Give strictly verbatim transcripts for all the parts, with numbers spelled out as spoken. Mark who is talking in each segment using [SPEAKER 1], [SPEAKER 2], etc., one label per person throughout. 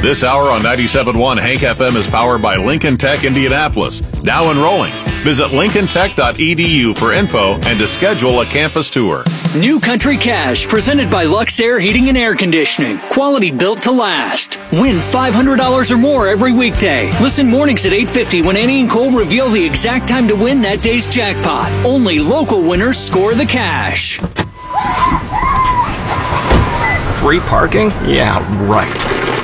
[SPEAKER 1] This hour on ninety-seven point one Hank F M is powered by Lincoln Tech Indianapolis. Now enrolling. Visit lincoln tech dot e d u for info and to schedule a campus tour.
[SPEAKER 2] New Country Cash, presented by Lux Air Heating and Air Conditioning. Quality built to last. Win five hundred dollars or more every weekday. Listen mornings at eight fifty when Annie and Cole reveal the exact time to win that day's jackpot. Only local winners score the cash.
[SPEAKER 3] Free parking? Yeah, right.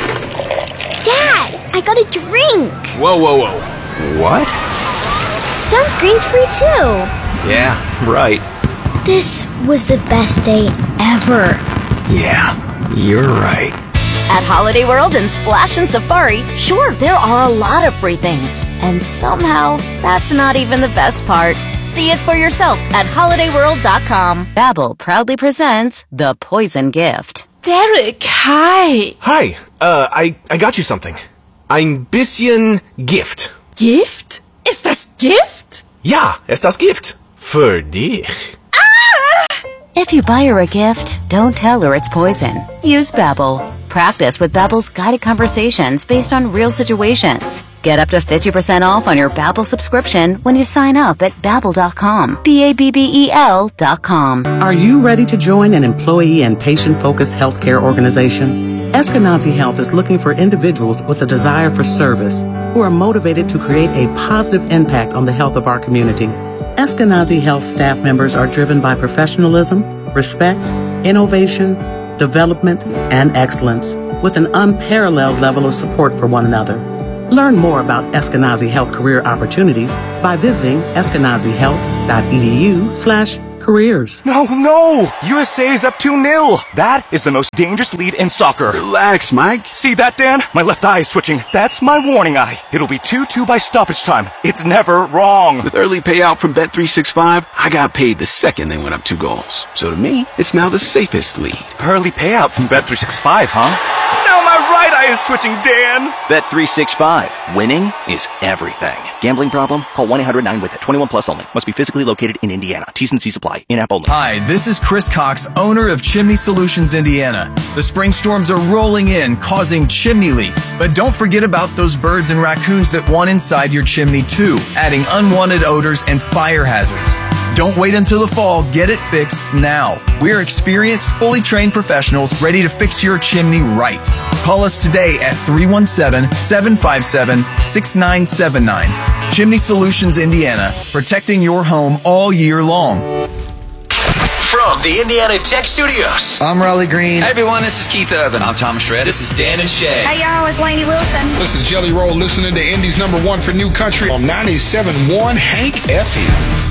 [SPEAKER 4] Dad, I got a drink.
[SPEAKER 3] Whoa, whoa, whoa. What?
[SPEAKER 4] Sunscreen's free too.
[SPEAKER 3] Yeah, right.
[SPEAKER 4] This was the best day ever.
[SPEAKER 3] Yeah, you're right.
[SPEAKER 5] At Holiday World and Splash and Safari, sure, there are a lot of free things. And somehow, that's not even the best part. See it for yourself at holiday world dot com. Babbel proudly presents The Poison Gift.
[SPEAKER 6] Derek, hi.
[SPEAKER 7] Hi, uh, I, I got you something. Ein bisschen Gift.
[SPEAKER 6] Gift? Ist das Gift?
[SPEAKER 7] Ja, ist das Gift. Für dich.
[SPEAKER 5] If you buy her a gift, don't tell her it's poison. Use Babbel. Practice with Babbel's guided conversations based on real situations. Get up to fifty percent off on your Babbel subscription when you sign up at babbel dot com. B A B B E L dot com.
[SPEAKER 8] Are you ready to join an employee and patient-focused healthcare organization? Eskenazi Health is looking for individuals with a desire for service who are motivated to create a positive impact on the health of our community. Eskenazi Health staff members are driven by professionalism, respect, innovation, development, and excellence, with an unparalleled level of support for one another. Learn more about Eskenazi Health career opportunities by visiting eskenazi health dot e d u slash careers.
[SPEAKER 9] No, no! U S A is up two nil. That is the most dangerous lead in soccer.
[SPEAKER 10] Relax, Mike.
[SPEAKER 9] See that, Dan? My left eye is twitching. That's my warning eye. It'll be two two by stoppage time. It's never wrong.
[SPEAKER 10] With early payout from Bet three sixty-five, I got paid the second they went up two goals. So to me, it's now the safest lead.
[SPEAKER 9] Early payout from Bet three sixty-five, huh? Now my right eye is twitching, Dan.
[SPEAKER 11] Bet three sixty-five. Winning is everything. Gambling problem? Call one eight hundred nine with it. twenty-one plus only. Must be physically located in Indiana. T's and C's apply. In-app only.
[SPEAKER 12] Hi, this is Chris Cox, owner of Chimney Solutions Indiana. The spring storms are rolling in, causing chimney leaks. But don't forget about those birds and raccoons that want inside your chimney too, adding unwanted odors and fire hazards. Don't wait until the fall. Get it fixed now. We're experienced, fully trained professionals ready to fix your chimney right. Call us today at three one seven, seven five seven, six nine seven nine. Chimney Solutions Indiana, protecting your home all year long.
[SPEAKER 13] From the Indiana Tech Studios,
[SPEAKER 14] I'm Raleigh Green.
[SPEAKER 15] Hey everyone, this is Keith Urban.
[SPEAKER 14] I'm Thomas Shred.
[SPEAKER 15] This is Dan and Shay.
[SPEAKER 16] Hey y'all, it's Lainey Wilson.
[SPEAKER 17] This is Jelly Roll, listening to Indy's number one for New Country on ninety-seven point one Hank F M.